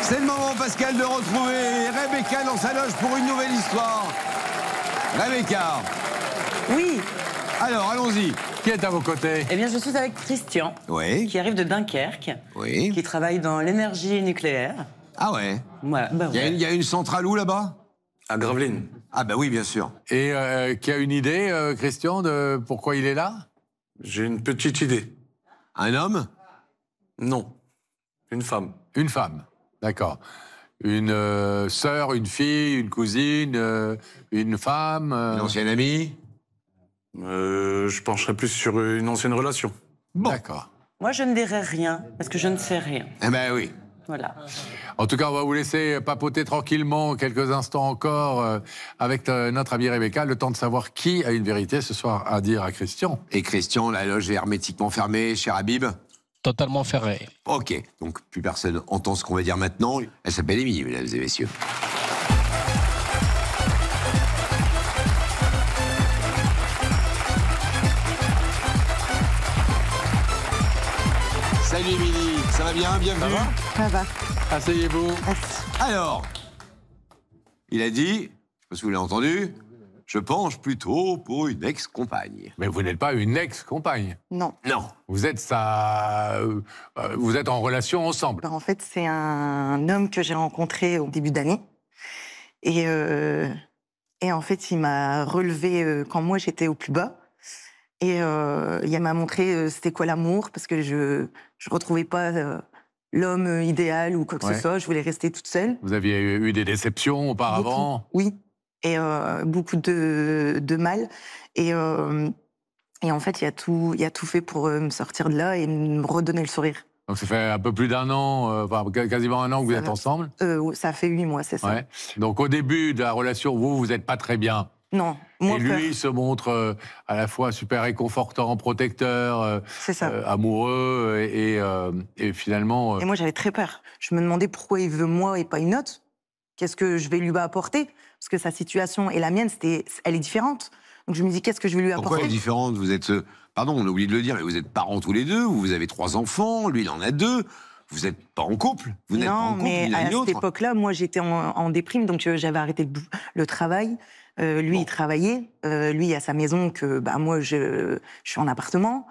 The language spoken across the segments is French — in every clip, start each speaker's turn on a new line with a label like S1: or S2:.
S1: C'est le moment, Pascal, de retrouver Rebecca dans sa loge pour une nouvelle histoire. Rebecca.
S2: Oui.
S1: Alors, allons-y. Qui est à vos côtés?
S2: Eh bien, je suis avec Christian,
S1: Oui.
S2: qui arrive de Dunkerque,
S1: Oui.
S2: qui travaille dans l'énergie nucléaire.
S1: Ah ouais.
S2: Voilà. Bah,
S1: Il y a une centrale où, là-bas?
S3: À Gravelines.
S1: Ah bah oui, bien sûr.
S4: Et qui a une idée, Christian, de pourquoi il est là?
S3: J'ai une petite idée.
S1: Un homme?
S3: Non. Une femme.
S4: Une femme, d'accord. Une sœur, une fille, une cousine, une femme.
S1: Une ancienne amie?
S3: Je pencherais plus sur une ancienne relation.
S1: Bon.
S4: D'accord.
S2: moi, je ne dirai rien, parce que je ne sais rien.
S1: Eh ben oui.
S2: Voilà.
S4: En tout cas, on va vous laisser papoter tranquillement quelques instants encore avec notre amie Rebecca, le temps de savoir qui a une vérité ce soir à dire à Christian.
S1: Et Christian, la loge est hermétiquement fermée, cher Habib?
S5: Totalement ferré.
S1: Ok, donc plus personne entend ce qu'on va dire maintenant. Elle s'appelle Émilie, mesdames et messieurs. Salut Émilie, ça va bien? Bienvenue.
S2: Ça va.
S4: Asseyez-vous.
S1: Alors, il a dit, je ne sais pas si vous l'avez entendu, je penche plutôt pour une ex-compagne.
S4: Mais vous n'êtes pas une ex-compagne.
S2: Non.
S1: Non.
S4: Vous êtes vous êtes en relation ensemble.
S6: En fait, c'est un homme que j'ai rencontré au début d'année. Et en fait, il m'a relevé quand moi, j'étais au plus bas. Et il m'a montré c'était quoi l'amour, parce que je retrouvais pas l'homme idéal ou quoi que ce soit. Je voulais rester toute seule.
S4: Vous aviez eu des déceptions auparavant?
S6: Beaucoup, oui. Et beaucoup de mal. Et en fait, il a tout fait pour me sortir de là et me redonner le sourire.
S4: Donc ça fait un peu plus d'un an, quasiment un an que vous êtes ensemble?
S6: Ça fait 8 mois, c'est ça.
S4: Ouais. Donc au début de la relation, vous n'êtes pas très bien.
S6: Non, moi,
S4: et lui se montre à la fois super réconfortant, protecteur,
S6: c'est ça.
S4: amoureux, et finalement...
S6: Et moi, j'avais très peur. Je me demandais pourquoi il veut moi et pas une autre. Qu'est-ce que je vais lui apporter? Parce que sa situation et la mienne, elle est différente. Donc je me dis, qu'est-ce que je vais lui apporter?
S1: Pourquoi elle est différente? Vous êtes, pardon, on a oublié de le dire, mais vous êtes parents tous les deux, vous avez 3 enfants, lui il en a 2. Vous n'êtes pas en couple? Vous n'êtes pas en couple,
S6: mais
S1: l'une à
S6: à
S1: l'autre.
S6: cette époque-là, moi, j'étais en déprime, donc j'avais arrêté le travail. Lui, il travaillait. Lui, il a sa maison que moi, je suis en appartement.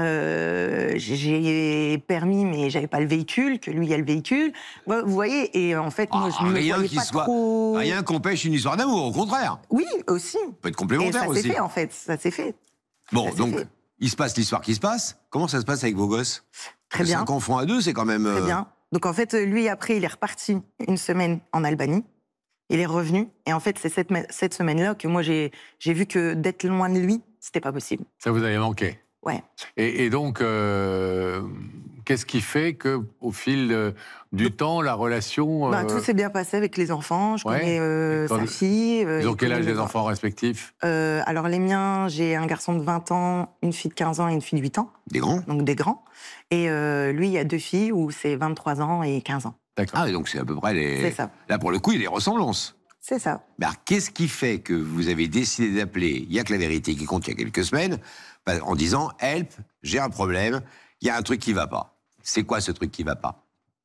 S6: J'ai permis, mais j'avais pas le véhicule, que lui, il a le véhicule. Vous voyez, et en fait, moi, je me voyais pas trop...
S1: Rien qu'empêche une histoire d'amour, au contraire.
S6: Oui, aussi.
S1: On peut être complémentaire aussi.
S6: Et ça s'est fait, en fait. Ça s'est fait.
S1: Bon, donc, il se passe l'histoire qui se passe. Comment ça se passe avec vos gosses?
S6: Très bien.
S1: 5 enfants à 2, c'est quand même...
S6: Très bien. Donc, en fait, lui, après, il est reparti une semaine en Albanie. Il est revenu. Et en fait, c'est cette semaine-là que moi, j'ai vu que d'être loin de lui, c'était pas possible.
S4: Ça vous avait manqué?
S6: Ouais.
S4: Et donc, qu'est-ce qui fait qu'au fil du temps, la relation...
S6: Tout s'est bien passé avec les enfants. Je connais sa fille.
S4: Ils ont quel âge, les enfants respectifs?
S6: Alors, les miens, j'ai un garçon de 20 ans, une fille de 15 ans et une fille de 8 ans.
S1: Des grands?
S6: Donc, des grands. Et lui, il y a 2 filles où c'est 23 ans et 15 ans.
S4: D'accord.
S1: Ah, et donc c'est à peu près les...
S6: C'est ça.
S1: Là, pour le coup, il y a des ressemblances.
S6: C'est ça.
S1: Mais alors, qu'est-ce qui fait que vous avez décidé d'appeler Il y a que la vérité qui compte il y a quelques semaines, en disant « Help, j'ai un problème, il y a un truc qui va pas ». C'est quoi ce truc qui va pas?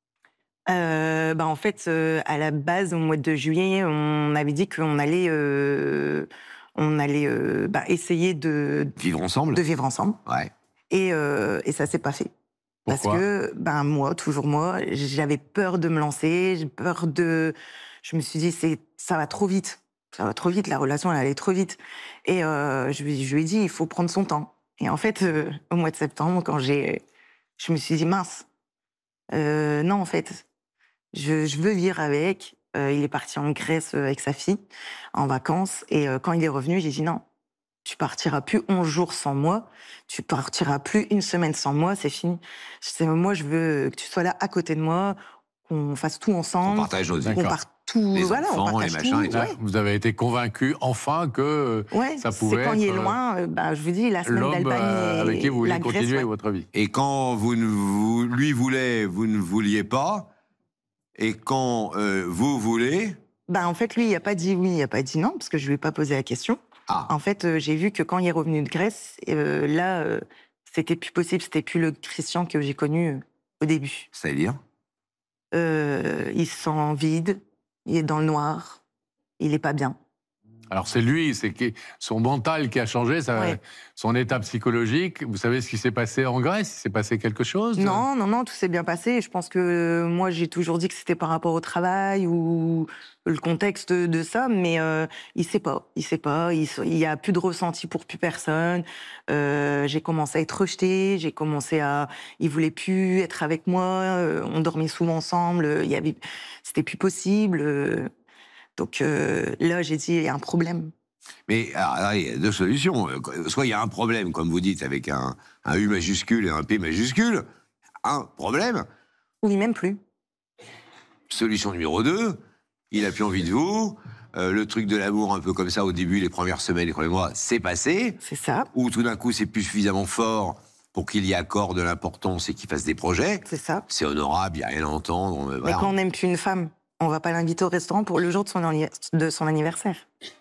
S6: En fait, à la base, au mois de juillet, on avait dit qu'on allait, essayer de
S1: vivre ensemble.
S6: De vivre ensemble.
S1: Ouais.
S6: Et ça s'est pas fait.
S4: Pourquoi?
S6: Parce que, toujours moi, j'avais peur de me lancer, j'ai peur de... Je me suis dit, ça va trop vite. Ça va trop vite, la relation, elle allait trop vite. Et je lui ai dit, il faut prendre son temps. Et en fait, au mois de septembre, je me suis dit, mince, non, en fait, je veux vivre avec. Il est parti en Grèce avec sa fille, en vacances. Et quand il est revenu, j'ai dit, non, tu partiras plus 11 jours sans moi, tu partiras plus 1 semaine sans moi, c'est fini. Moi, je veux que tu sois là à côté de moi, qu'on fasse tout ensemble.
S1: On partage nos
S6: On part tout,
S1: les enfants,
S6: on partage
S1: les machins
S6: tout,
S1: et tout.
S6: ouais.
S4: Vous avez été convaincu enfin que ça pouvait
S6: c'est quand
S4: être
S6: il est loin, je vous dis, la semaine
S4: l'homme
S6: d'Albanie
S4: avec qui vous vouliez
S6: la Grèce,
S4: continuer votre vie.
S1: Et quand lui voulait, vous ne vouliez pas. Et quand vous voulez...
S6: En fait, lui, il n'a pas dit oui, il n'a pas dit non, parce que je ne lui ai pas posé la question.
S1: Ah.
S6: En fait, j'ai vu que quand il est revenu de Grèce, c'était plus possible, c'était plus le Christian que j'ai connu au début.
S1: C'est-à-dire?
S6: Il se sent vide, il est dans le noir, il est pas bien.
S4: Alors c'est lui, son mental qui a changé,
S6: Ouais.
S4: son état psychologique. Vous savez ce qui s'est passé en Grèce? Il s'est passé quelque chose?
S6: Non, tout s'est bien passé. Je pense que moi, j'ai toujours dit que c'était par rapport au travail ou le contexte de ça, mais il sait pas. Il y a plus de ressenti pour plus personne. J'ai commencé à être rejetée. Il voulait plus être avec moi. On dormait souvent ensemble. C'était plus possible. Donc là, j'ai dit, il y a un problème.
S1: Mais alors, il y a deux solutions. Soit il y a un problème, comme vous dites, avec un U majuscule et un P majuscule. Un problème.
S6: Oui, même plus.
S1: Solution numéro 2, il a plus envie de vous. Le truc de l'amour, un peu comme ça, au début, les premières semaines, les premiers mois, c'est passé.
S6: C'est ça,
S1: Ou tout d'un coup, c'est plus suffisamment fort pour qu'il y accorde de l'importance et qu'il fasse des projets.
S6: c'est ça.
S1: C'est honorable, il n'y a rien à entendre.
S6: Mais
S1: Voilà.
S6: quand on n'aime plus une femme, on va pas l'inviter au restaurant pour le jour de son anniversaire.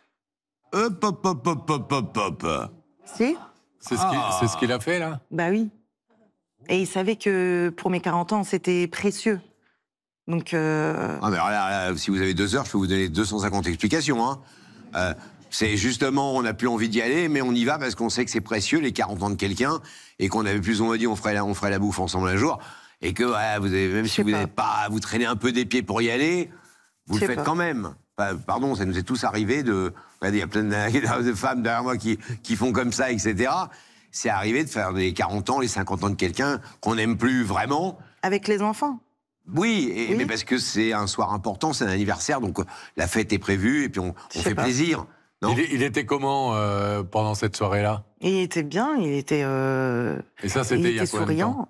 S1: Hop, hop, hop, hop, hop, hop, hop.
S6: Si?
S4: C'est ce qu'il a fait, là?
S6: Bah oui. Et il savait que pour mes 40 ans, c'était précieux. Donc,
S1: Ah, mais alors là, si vous avez 2 heures, je peux vous donner 250 explications. Hein. C'est justement, on n'a plus envie d'y aller, mais on y va parce qu'on sait que c'est précieux, les 40 ans de quelqu'un, et qu'on avait plus ou moins dit on ferait la bouffe ensemble un jour, et que ouais, vous avez, même
S6: Je
S1: si
S6: sais
S1: vous
S6: pas.
S1: n'êtes pas, vous traînez un peu des pieds pour y aller, vous
S6: Je
S1: le
S6: sais
S1: faites
S6: pas.
S1: quand même. Pardon, ça nous est tous arrivé de... Regardez, il y a plein de femmes derrière moi qui font comme ça, etc. C'est arrivé de faire les 40 ans, les 50 ans de quelqu'un qu'on n'aime plus vraiment.
S6: avec les enfants.
S1: Oui,
S6: Oui.
S1: mais parce que c'est un soir important, c'est un anniversaire, donc la fête est prévue et puis on
S6: Je sais
S1: fait
S6: pas.
S1: plaisir. Non,
S4: Il était comment pendant cette soirée-là?
S6: Et il était bien, il était
S4: Et ça, c'était il y a combien de
S6: souriant.
S4: temps?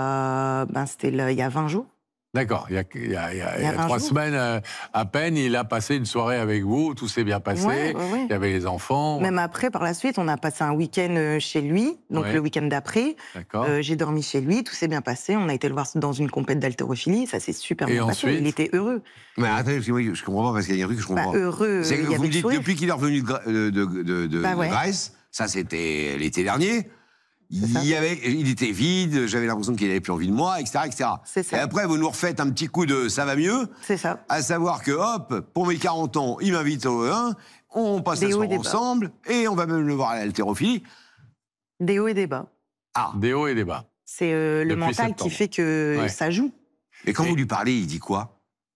S6: C'était il y a 20 jours.
S4: D'accord, il y a
S6: 20
S4: 3
S6: jours.
S4: semaines à peine, il a passé une soirée avec vous, tout s'est bien passé,
S6: Ouais.
S4: il y avait les enfants.
S6: Même après, par la suite, on a passé un week-end chez lui. Donc
S4: Ouais.
S6: le week-end d'après,
S4: D'accord.
S6: j'ai dormi chez lui, tout s'est bien passé. On a été le voir dans une compète d'haltérophilie, ça s'est super
S4: Et
S6: bien
S4: ensuite
S6: passé. Il était heureux.
S1: mais attendez, parce que moi, je comprends pas, parce qu'il y a un truc que je comprends
S6: Bah,
S1: pas.
S6: heureux,
S1: C'est que
S6: il y
S1: vous
S6: avait
S1: me
S6: le
S1: dites,
S6: sourire.
S1: depuis qu'il est revenu de
S6: Bah ouais.
S1: Grèce, ça c'était l'été dernier,
S6: C'est ça.
S1: il était vide, j'avais l'impression qu'il n'avait plus envie de moi, etc. etc.
S6: C'est ça.
S1: Et après, vous nous refaites un petit coup de ça va mieux,
S6: C'est ça.
S1: à savoir que, hop, pour mes 40 ans, il m'invite au 1, on passe
S6: Des
S1: la
S6: hauts et
S1: soirée
S6: des bas.
S1: ensemble, et on va même le voir à l'haltérophilie.
S6: Des hauts et des bas.
S1: Ah,
S4: Des hauts et des bas.
S6: C'est le
S4: Depuis
S6: mental
S4: septembre.
S6: qui fait que
S4: Ouais.
S6: ça joue.
S1: mais quand
S4: Et-
S1: vous lui parlez, il dit quoi?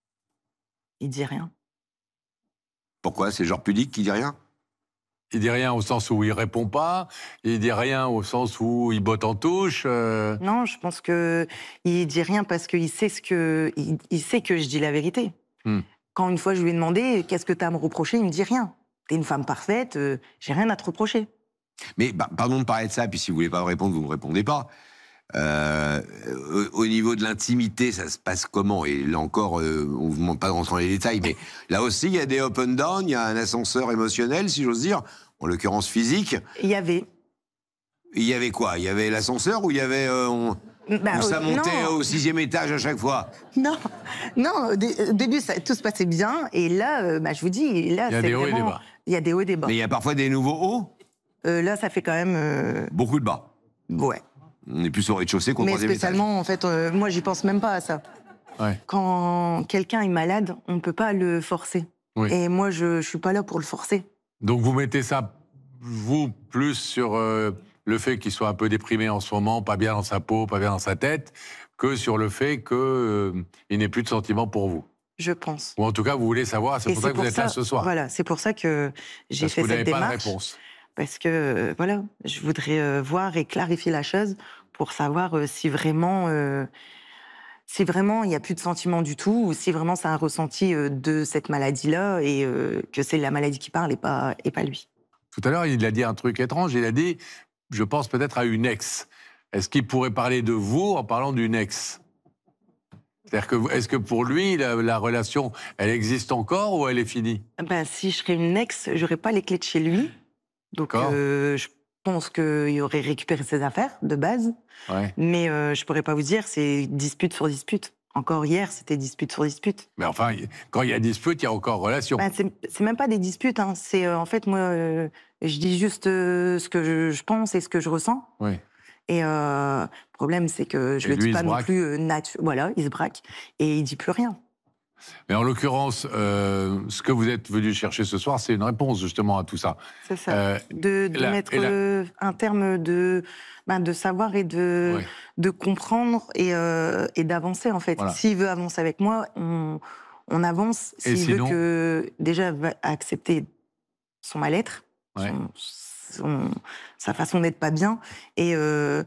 S6: Il dit rien.
S1: Pourquoi? C'est le genre pudique qui dit rien?
S4: Il dit rien au sens où il répond pas, il dit rien au sens où il botte en touche.
S6: Non, je pense que il dit rien parce qu'il sait il sait que je dis la vérité.
S4: Hmm.
S6: Quand une fois je lui ai demandé qu'est-ce que tu as à me reprocher, il me dit rien. T'es une femme parfaite, j'ai rien à te reprocher.
S1: Mais pardon de parler de ça, puis si vous voulez pas me répondre, vous me répondez pas. Au niveau de l'intimité, ça se passe comment? Et là encore, on vous demande pas de rentrer dans les détails, mais là aussi, il y a des up and down, il y a un ascenseur émotionnel, si j'ose dire, en l'occurrence physique.
S6: Il y avait.
S1: Il y avait quoi? Il y avait l'ascenseur ou il y avait...
S6: Bah,
S1: où ça montait
S6: non,
S1: au 6e étage à chaque fois?
S6: non, au début tout se passait bien et là, je vous dis, là
S4: Il y a
S6: c'est
S4: des hauts et des
S6: vraiment-
S4: bas.
S6: Il y a des hauts et des bas.
S1: Mais il y a parfois des nouveaux hauts,
S6: Là, ça fait quand même,
S1: beaucoup de bas.
S6: ouais.
S1: On est plus au rez-de-chaussée qu'au
S6: Mais
S1: 3e étage.
S6: spécialement, en fait, moi, j'y pense même pas à ça.
S4: Ouais.
S6: Quand quelqu'un est malade, on ne peut pas le forcer.
S4: Oui.
S6: Et moi, je suis pas là pour le forcer.
S4: Donc vous mettez ça, vous, plus sur le fait qu'il soit un peu déprimé en ce moment, pas bien dans sa peau, pas bien dans sa tête, que sur le fait qu'il n'ait plus de sentiments pour vous.
S6: Je pense.
S4: Ou en tout cas, vous voulez savoir, c'est
S6: Et
S4: pour ça que vous êtes là ce soir.
S6: Voilà, c'est pour ça que j'ai
S4: Parce que
S6: fait
S4: vous
S6: cette
S4: n'avez pas de
S6: démarche.
S4: réponse.
S6: Parce que, voilà, je voudrais voir et clarifier la chose pour savoir si vraiment il n'y a plus de sentiments du tout, ou si vraiment c'est un ressenti de cette maladie-là et que c'est la maladie qui parle et pas lui.
S4: Tout à l'heure, il a dit un truc étrange. Il a dit, je pense peut-être à une ex. Est-ce qu'il pourrait parler de vous en parlant d'une ex? C'est-à-dire que, est-ce que pour lui, la relation, elle existe encore ou elle est finie?
S6: Ben, si je serais une ex, j'aurais pas les clés de chez lui. Donc,
S4: D'accord.
S6: je pense qu'il aurait récupéré ses affaires de base.
S4: Ouais.
S6: Mais je pourrais pas vous dire, c'est dispute sur dispute. Encore hier, c'était dispute sur dispute.
S4: Mais enfin, quand il y a dispute, il y a encore relation.
S6: Ben, c'est même pas des disputes. Hein. C'est en fait, moi, je dis juste ce que je pense et ce que je ressens.
S4: Oui.
S6: Et le problème, c'est que je
S4: Et
S6: le
S4: lui,
S6: dis
S4: il
S6: pas
S4: se
S6: non
S4: braque.
S6: plus voilà, il se braque et il dit plus rien.
S4: Mais en l'occurrence, ce que vous êtes venu chercher ce soir, c'est une réponse justement à tout ça.
S6: C'est ça.
S4: Euh,
S6: De mettre un terme de savoir et
S4: Ouais.
S6: de comprendre et d'avancer, en fait.
S4: Voilà.
S6: S'il veut avancer avec moi, on avance.
S4: Et
S6: S'il
S4: sinon
S6: veut déjà accepter son mal-être,
S4: Ouais.
S6: sa façon d'être pas bien, et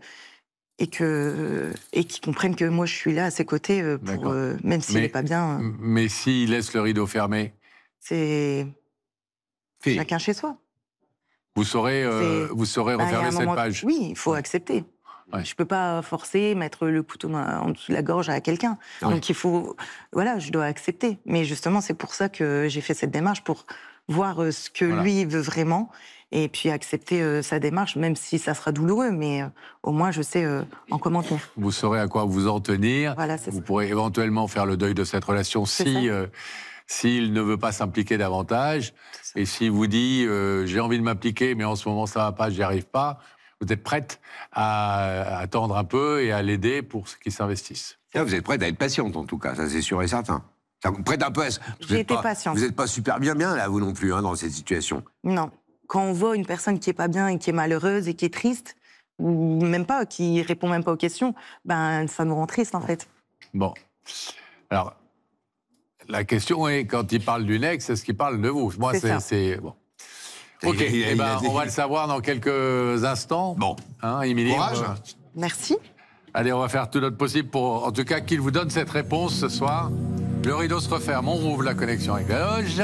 S6: qu'il comprenne que moi, je suis là à ses côtés,
S4: D'accord.
S6: même s'il
S4: Mais-
S6: n'est pas bien,
S4: Mais s'il laisse le rideau fermé,
S6: c'est
S1: Fait.
S6: chacun chez soi.
S4: vous saurez
S6: Il y a
S4: refermer
S6: un
S4: cette
S6: moment-
S4: page.
S6: Oui, il faut
S4: Ouais.
S6: accepter.
S4: Ouais.
S6: Je peux pas forcer, mettre le couteau en dessous de la gorge à quelqu'un.
S1: Ouais.
S6: Donc il faut, voilà, je dois accepter. Mais justement, c'est pour ça que j'ai fait cette démarche, pour voir ce que
S4: Voilà.
S6: lui veut vraiment, et puis accepter sa démarche, même si ça sera douloureux. Mais au moins, je sais en comment tenir.
S4: Vous saurez à quoi vous en tenir.
S6: Voilà, c'est
S4: Vous
S6: ça.
S4: pourrez éventuellement faire le deuil de cette relation
S6: C'est
S4: si
S6: ça.
S4: s'il ne veut pas s'impliquer davantage.
S6: C'est ça.
S4: Et s'il vous dit j'ai envie de m'impliquer, mais en ce moment ça va pas, j'y arrive pas, vous êtes prête à attendre un peu et à l'aider pour qu'il s'investisse.
S1: Là, vous êtes prête à être patiente, en tout cas, ça c'est sûr et certain. Ça, prête un peu à...
S6: J'ai été patiente.
S1: Vous n'êtes pas super bien, là, vous non plus, hein, dans cette situation.
S6: Non. Quand on voit une personne qui est pas bien et qui est malheureuse et qui est triste, ou même pas, qui répond même pas aux questions, ben ça nous rend triste, en fait.
S4: Bon. Alors, la question est, quand il parle d'une ex, est-ce qu'il parle de vous? Moi,
S6: C'est ça.
S4: c'est... Bon. Ok,
S1: Il a-
S4: eh ben,
S1: il a-
S4: on va le savoir dans quelques instants.
S1: Bon,
S4: Hein, Émilie,
S1: courage.
S6: Merci.
S4: Allez, on va faire tout notre possible pour, en tout cas, qu'il vous donne cette réponse ce soir. Le rideau se referme, on rouvre la connexion avec la loge.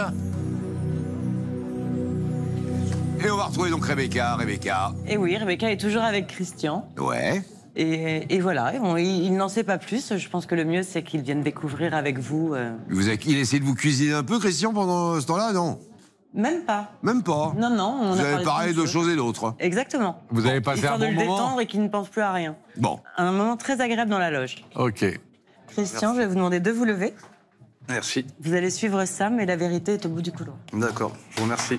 S1: Et on va retrouver donc Rebecca.
S2: Et oui, Rebecca est toujours avec Christian.
S1: Ouais.
S2: Et voilà, bon, il n'en sait pas plus. Je pense que le mieux, c'est qu'il vienne découvrir avec vous.
S1: Il essaie de vous cuisiner un peu, Christian, pendant ce temps-là, non?
S2: Même pas.
S1: Même pas.
S2: Non, non, on
S1: Vous
S2: a
S1: avez parlé de choses et d'autres.
S2: Exactement.
S4: Vous avez passé
S2: Histoire
S4: un
S2: de
S4: bon
S2: le
S4: moment
S2: détendre et qu'il ne pense plus à rien.
S1: Bon.
S2: Un moment très agréable dans la loge.
S4: Ok.
S2: Christian, je vais vous demander de vous lever.
S3: Merci.
S2: Vous allez suivre Sam et la vérité est au bout du couloir.
S3: D'accord, je vous remercie.